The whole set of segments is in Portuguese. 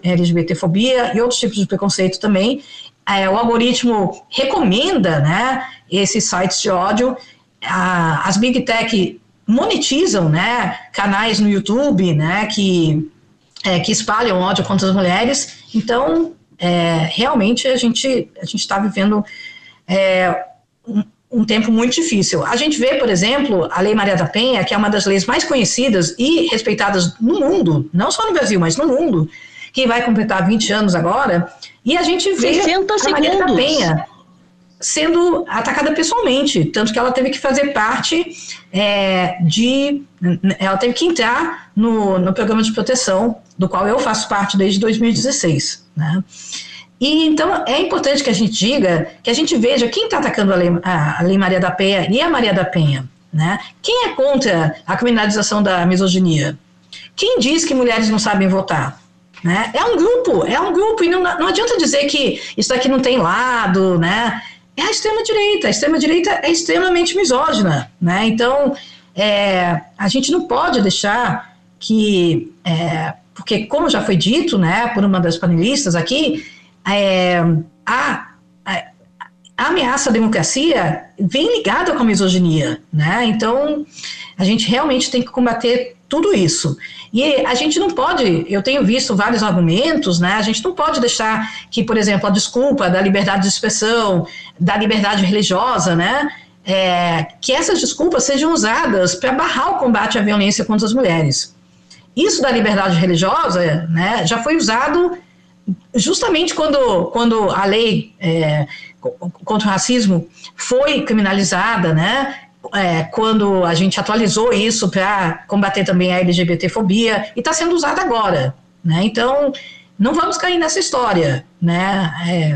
LGBTfobia e outros tipos de preconceito também. O algoritmo recomenda, né, esses sites de ódio. As Big Tech monetizam, né, canais no YouTube, né, que espalham ódio contra as mulheres. Então, realmente, a gente está vivendo um tempo muito difícil. A gente vê, por exemplo, a Lei Maria da Penha, que é uma das leis mais conhecidas e respeitadas no mundo, não só no Brasil, mas no mundo, que vai completar 20 anos agora, e a gente vê a Maria da Penha sendo atacada pessoalmente, tanto que ela teve que fazer parte ela teve que entrar no programa de proteção, do qual eu faço parte desde 2016, né? E então é importante que a gente diga, que a gente veja quem está atacando a Lei Maria da Penha e a Maria da Penha, né? Quem é contra a criminalização da misoginia? Quem diz que mulheres não sabem votar? Né? É um grupo, e não adianta dizer que isso aqui não tem lado, né? É a extrema-direita é extremamente misógina, né? Então, a gente não pode deixar que, porque como já foi dito, né, por uma das panelistas aqui, a ameaça à democracia vem ligada com a misoginia, né? Então, a gente realmente tem que combater tudo isso. E a gente não pode, eu tenho visto vários argumentos, né? A gente não pode deixar que, por exemplo, a desculpa da liberdade de expressão, da liberdade religiosa, né? Que essas desculpas sejam usadas para barrar o combate à violência contra as mulheres. Isso da liberdade religiosa, né, já foi usado justamente quando a lei contra o racismo foi criminalizada, né? Quando a gente atualizou isso para combater também a LGBTfobia, e está sendo usada agora, né? Então, não vamos cair nessa história, né?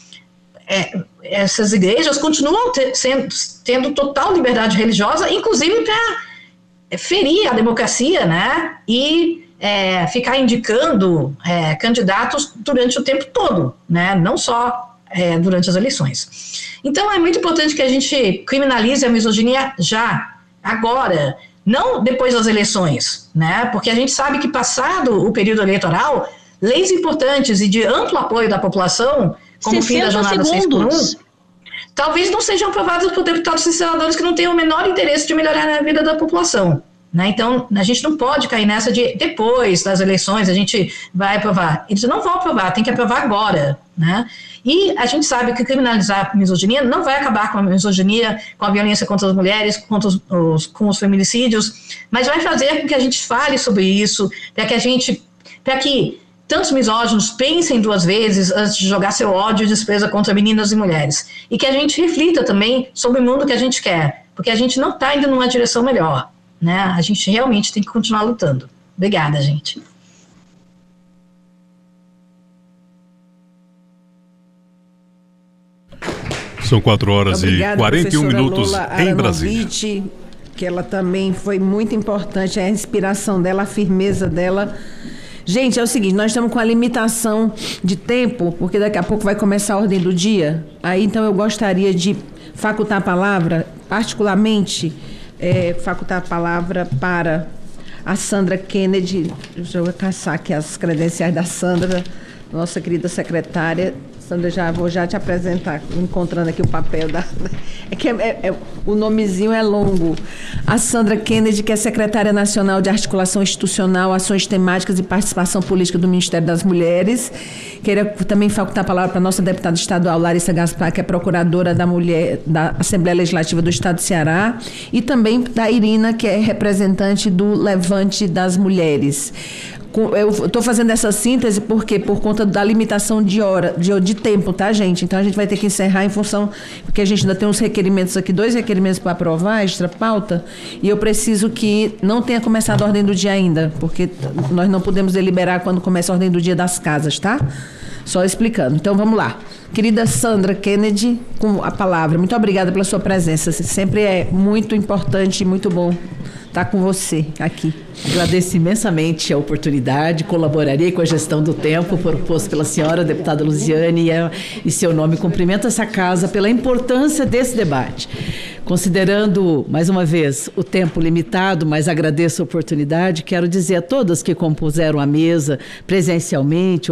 Essas igrejas continuam tendo total liberdade religiosa, inclusive para ferir a democracia, né? E ficar indicando candidatos durante o tempo todo, né? Não só durante as eleições. Então, é muito importante que a gente criminalize a misoginia já, agora, não depois das eleições, né? Porque a gente sabe que, passado o período eleitoral, leis importantes e de amplo apoio da população, como o fim da jornada 6x1, talvez não sejam aprovadas por deputados e senadores que não têm o menor interesse de melhorar a vida da população, né? Então, a gente não pode cair nessa de depois das eleições a gente vai aprovar. Eles não vão aprovar, tem que aprovar agora, né? E a gente sabe que criminalizar a misoginia não vai acabar com a misoginia, com a violência contra as mulheres, com os feminicídios, mas vai fazer com que a gente fale sobre isso, para que tantos misóginos pensem duas vezes antes de jogar seu ódio e despesa contra meninas e mulheres. E que a gente reflita também sobre o mundo que a gente quer, porque a gente não está indo numa direção melhor, né? A gente realmente tem que continuar lutando. Obrigada, gente. São 4 horas Obrigada, e 41 minutos Lola em Brasília. Que ela também foi muito importante, a inspiração dela, a firmeza dela. Gente, é o seguinte, nós estamos com a limitação de tempo, porque daqui a pouco vai começar a ordem do dia. Aí, então, eu gostaria de facultar a palavra, particularmente, facultar a palavra para a Sandra Kennedy. Deixa eu caçar aqui as credenciais da Sandra, nossa querida secretária. Sandra, vou te apresentar, encontrando aqui o papel da... o nomezinho é longo. A Sandra Kennedy, que é secretária nacional de Articulação Institucional, Ações Temáticas e Participação Política do Ministério das Mulheres. Queria também facultar a palavra para a nossa deputada estadual, Larissa Gaspar, que é procuradora da Mulher da Assembleia Legislativa do Estado do Ceará, e também da Irina, que é representante do Levante das Mulheres. Eu estou fazendo essa síntese porque por conta da limitação de tempo, tá, gente? Então a gente vai ter que encerrar em função, porque a gente ainda tem uns requerimentos aqui, 2 requerimentos para aprovar, extra pauta, e eu preciso que não tenha começado a ordem do dia ainda, porque nós não podemos deliberar quando começa a ordem do dia das casas, tá? Só explicando. Então vamos lá. Querida Sandra Kennedy, com a palavra. Muito obrigada pela sua presença. Sempre é muito importante e muito bom estar com você aqui. Agradeço imensamente a oportunidade, colaborarei com a gestão do tempo proposto pela senhora deputada Luziane e seu nome cumprimento essa casa pela importância desse debate. Considerando, mais uma vez, o tempo limitado, mas agradeço a oportunidade, quero dizer a todas que compuseram a mesa presencialmente